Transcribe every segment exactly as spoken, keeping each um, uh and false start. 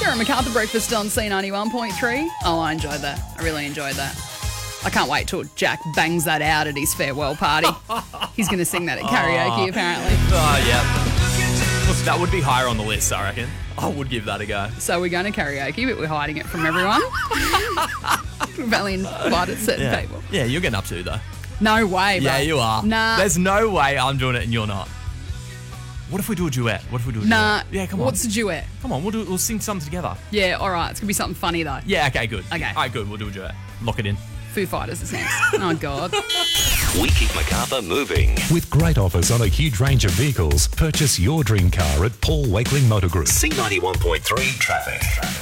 You're at Macarthur Breakfast on C ninety-one point three. Oh, I enjoyed that. I really enjoyed that. I can't wait till Jack bangs that out at his farewell party. He's going to sing that at karaoke, apparently. Oh, yeah. Look, that would be higher on the list, I reckon. I would give that a go. So we're going to karaoke, but we're hiding it from everyone. We've only invited certain Yeah. people. Yeah, you're getting up to, though. No way, bro. Yeah, you are. Nah. There's no way I'm doing it and you're not. What if we do a duet? What if we do a Nah. duet? Yeah, come on. What's a duet? Come on, we'll, do, we'll sing something together. Yeah, all right. It's going to be something funny, though. Yeah, okay, good. Okay. All right, good. We'll do a duet. Lock it in. Foo Fighters is next. Oh, God. We keep Macarthur moving. With great offers on a huge range of vehicles, purchase your dream car at Paul Wakeling Motor Group. C ninety-one point three traffic.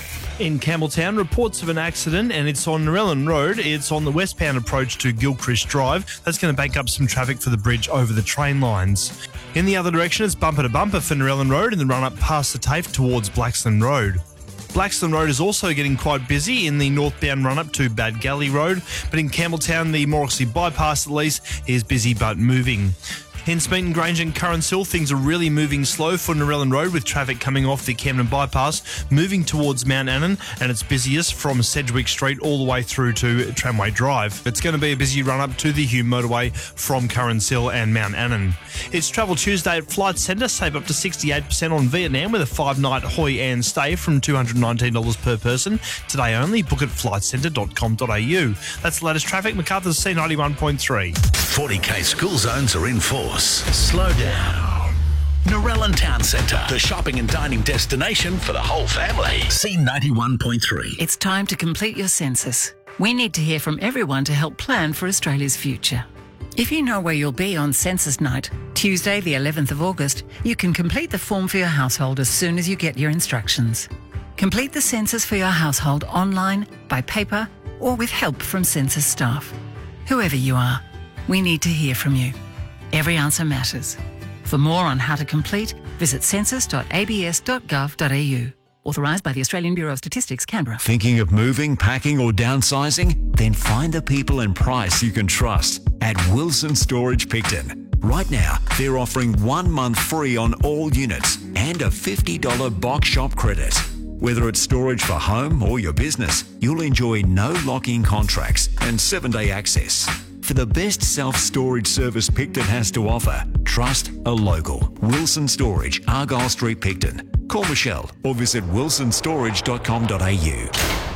In Campbelltown, reports of an accident, and it's on Narellan Road. It's on the westbound approach to Gilchrist Drive. That's going to bank up some traffic for the bridge over the train lines. In the other direction, it's bumper to bumper for Narellan Road in the run-up past the TAFE towards Blaxland Road. Blaxland Road is also getting quite busy in the northbound run-up to Bad Galley Road, but in Campbelltown, the Morrissey bypass at least is busy but moving. In Smeaton Grange and Currans Hill, things are really moving slow for Narellan Road with traffic coming off the Camden bypass, moving towards Mount Annan, and it's busiest from Sedgwick Street all the way through to Tramway Drive. It's going to be a busy run-up to the Hume motorway from Currans Hill and Mount Annan. It's Travel Tuesday at Flight Centre. Save up to sixty-eight percent on Vietnam with a five-night Hoi An stay from two hundred nineteen dollars per person. Today only. Book at flight centre dot com dot a u. That's the latest traffic. Macarthur's C ninety-one point three. forty K school zones are in force. Slow down. Narellan Town Centre, the shopping and dining destination for the whole family. C ninety-one point three. It's time to complete your census. We need to hear from everyone to help plan for Australia's future. If you know where you'll be on census night, Tuesday the eleventh of August, you can complete the form for your household as soon as you get your instructions. Complete the census for your household online, by paper, or with help from census staff. Whoever you are, we need to hear from you. Every answer matters. For more on how to complete, visit census dot a b s dot gov dot a u. Authorised by the Australian Bureau of Statistics, Canberra. Thinking of moving, packing or downsizing? Then find the people and price you can trust at Wilson Storage Picton. Right now, they're offering one month free on all units and a fifty dollars box shop credit. Whether it's storage for home or your business, you'll enjoy no lock-in contracts and seven-day access. For the best self-storage service Picton has to offer, trust a local. Wilson Storage, Argyle Street, Picton. Call Michelle or visit wilson storage dot com dot a u.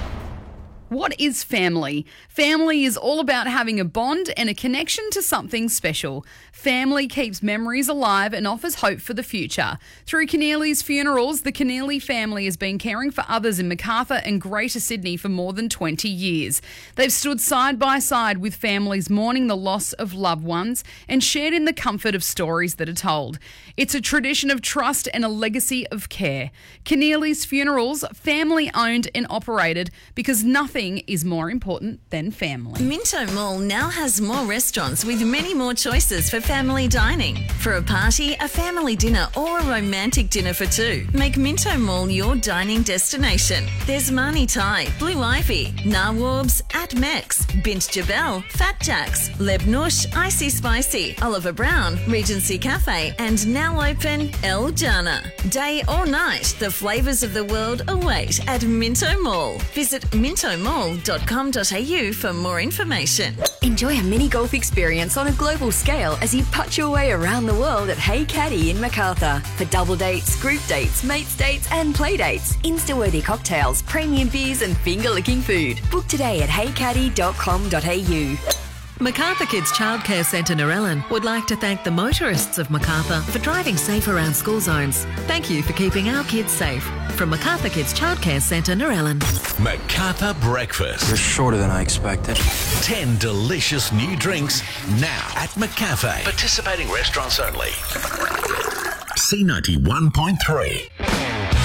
What is family? Family is all about having a bond and a connection to something special. Family keeps memories alive and offers hope for the future. Through Keneally's Funerals, the Keneally family has been caring for others in Macarthur and Greater Sydney for more than twenty years. They've stood side by side with families mourning the loss of loved ones and shared in the comfort of stories that are told. It's a tradition of trust and a legacy of care. Keneally's Funerals, family owned and operated because nothing is more important than family. Minto Mall now has more restaurants with many more choices for family dining. For a party, a family dinner or a romantic dinner for two, make Minto Mall your dining destination. There's Mani Thai, Blue Ivy, Nawabs, At Mex, Bint Jabel, Fat Jacks, Leb Nush, Icy Spicy, Oliver Brown, Regency Cafe and now open El Jana. Day or night, the flavours of the world await at Minto Mall. Visit minto mall dot com dot a u for more information. Enjoy a mini golf experience on a global scale as you putt your way around the world at Hey Caddy in Macarthur. For double dates, group dates, mates dates and play dates, Insta-worthy cocktails, premium beers and finger-licking food. Book today at hey caddy dot com dot a u. Macarthur Kids Childcare Centre Narellan would like to thank the motorists of Macarthur for driving safe around school zones. Thank you for keeping our kids safe. From Macarthur Kids Childcare Centre Narellan. Macarthur Breakfast. You're shorter than I expected. Ten delicious new drinks now at McCafe. Participating restaurants only. C ninety-one point three.